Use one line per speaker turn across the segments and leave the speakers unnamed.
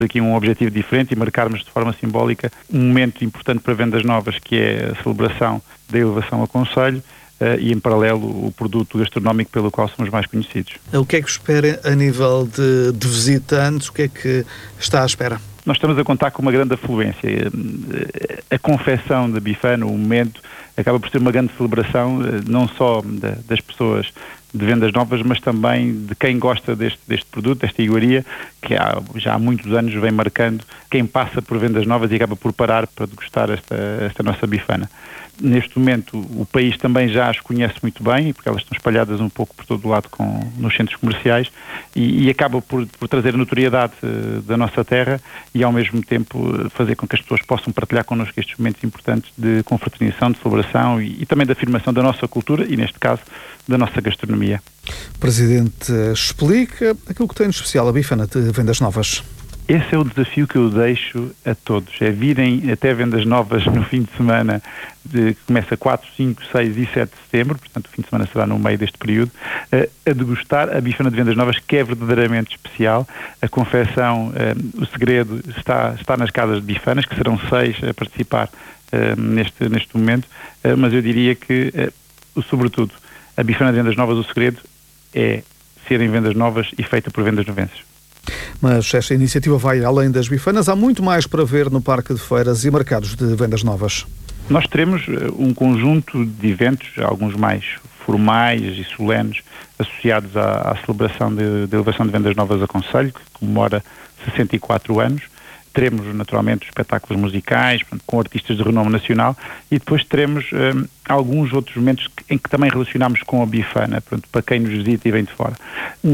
aqui um objetivo diferente e marcarmos de forma simbólica um momento importante para Vendas Novas, que é a celebração da elevação a concelho, e em paralelo o produto gastronómico pelo qual somos mais conhecidos.
O que é que espera a nível de visitantes? O que é que está à espera?
Nós estamos a contar com uma grande afluência. A confecção da bifana, o momento, acaba por ser uma grande celebração, não só das pessoas de Vendas Novas, mas também de quem gosta deste produto, desta iguaria, que já há muitos anos vem marcando quem passa por Vendas Novas e acaba por parar para degustar esta nossa bifana. Neste momento o país também já as conhece muito bem, porque elas estão espalhadas um pouco por todo o lado nos centros comerciais e acaba por trazer a notoriedade da nossa terra e ao mesmo tempo fazer com que as pessoas possam partilhar connosco estes momentos importantes de confraternização, de celebração e também de afirmação da nossa cultura e, neste caso, da nossa gastronomia.
Presidente, explica aquilo que tem de especial a bifana de Vendas Novas.
Esse é o desafio que eu deixo a todos, é virem até Vendas Novas no fim de semana, que começa 4, 5, 6 e 7 de setembro, portanto o fim de semana será no meio deste período, a degustar a bifana de Vendas Novas, que é verdadeiramente especial. A confecção, o segredo está nas casas de bifanas, que serão 6 a participar neste momento, mas eu diria que, sobretudo, a bifana de Vendas Novas, o segredo é serem Vendas Novas e feita por Vendas Novenses.
Mas esta iniciativa vai além das bifanas. Há muito mais para ver no Parque de Feiras e Mercados de Vendas Novas.
Nós teremos um conjunto de eventos, alguns mais formais e solenes, associados à celebração da elevação de Vendas Novas a concelho, que comemora 64 anos. Teremos, naturalmente, espetáculos musicais, portanto, com artistas de renome nacional, e depois teremos alguns outros momentos em que também relacionamos com a bifana, portanto, para quem nos visita e vem de fora.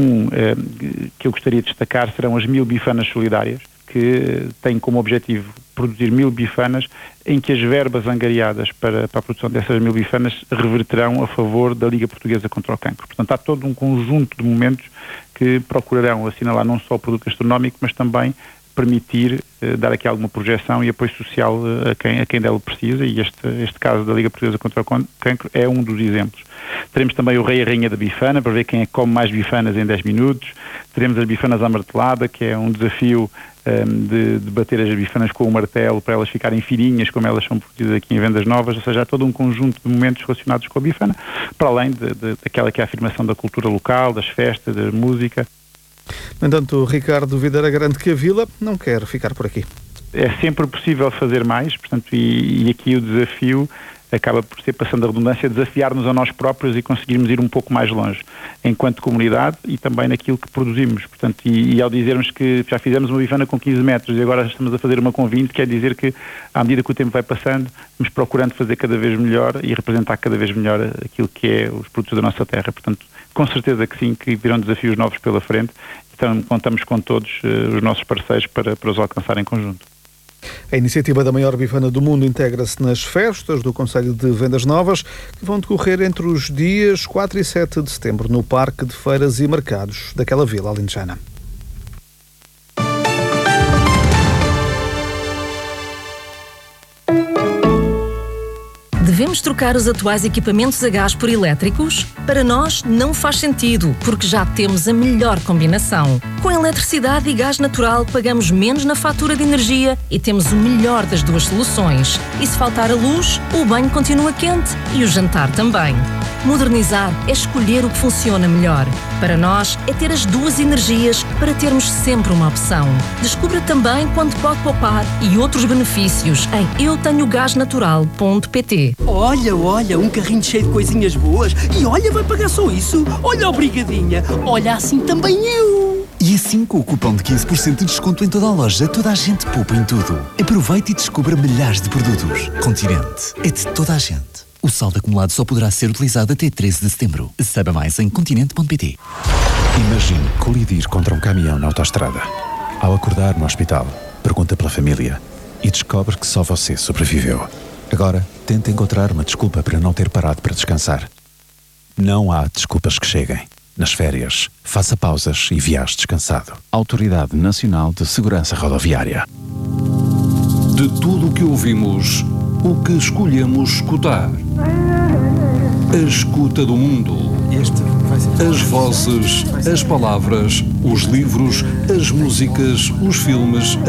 Que eu gostaria de destacar serão as 1000 bifanas solidárias, que têm como objetivo produzir 1000 bifanas, em que as verbas angariadas para a produção dessas 1000 bifanas reverterão a favor da Liga Portuguesa contra o Cancro. Portanto, há todo um conjunto de momentos que procurarão assinalar não só o produto gastronómico, mas também permitir dar aqui alguma projeção e apoio social a quem dela precisa, e este caso da Liga Portuguesa contra o Cancro é um dos exemplos. Teremos também o Rei e a Rainha da Bifana, para ver quem é que come mais bifanas em 10 minutos. Teremos as bifanas à martelada, que é um desafio de bater as bifanas com o martelo para elas ficarem fininhas, como elas são produzidas aqui em Vendas Novas, ou seja, há todo um conjunto de momentos relacionados com a bifana, para além daquela que é a afirmação da cultura local, das festas, da música.
No entanto, Ricardo Videira garante que a Vila não quer ficar por aqui.
É sempre possível fazer mais, portanto, e aqui o desafio acaba por ser, passando a redundância, desafiar-nos a nós próprios e conseguirmos ir um pouco mais longe, enquanto comunidade e também naquilo que produzimos. Portanto, e ao dizermos que já fizemos uma bifana com 15 metros e agora estamos a fazer uma com 20, quer dizer que, à medida que o tempo vai passando, vamos procurando fazer cada vez melhor e representar cada vez melhor aquilo que é os produtos da nossa terra. Portanto, com certeza que sim, que virão desafios novos pela frente. Então, contamos com todos os nossos parceiros para os alcançar em conjunto.
A iniciativa da maior bifana do mundo integra-se nas festas do Concelho de Vendas Novas, que vão decorrer entre os dias 4 e 7 de setembro no Parque de Feiras e Mercados daquela vila alentejana.
Devemos trocar os atuais equipamentos a gás por elétricos? Para nós, não faz sentido, porque já temos a melhor combinação. Com eletricidade e gás natural, pagamos menos na fatura de energia e temos o melhor das duas soluções. E se faltar a luz, o banho continua quente e o jantar também. Modernizar é escolher o que funciona melhor. Para nós, é ter as duas energias para termos sempre uma opção. Descubra também quanto pode poupar e outros benefícios em eutenhogasnatural.pt.
Olha, um carrinho cheio de coisinhas boas. E olha, vai pagar só isso. Olha, obrigadinha. Olha, assim também eu.
E assim, com o cupom de 15% de desconto em toda a loja, toda a gente poupa em tudo. Aproveite e descubra milhares de produtos. Continente é de toda a gente. O saldo acumulado só poderá ser utilizado até 13 de setembro. Saiba mais em continente.pt.
Imagine colidir contra um caminhão na autoestrada. Ao acordar no hospital, pergunta pela família e descobre que só você sobreviveu. Agora, tente encontrar uma desculpa para não ter parado para descansar. Não há desculpas que cheguem. Nas férias, faça pausas e viaje descansado. Autoridade Nacional de Segurança Rodoviária.
De tudo o que ouvimos, o que escolhemos escutar. A escuta do mundo. As vozes, as palavras, os livros, as músicas, os filmes,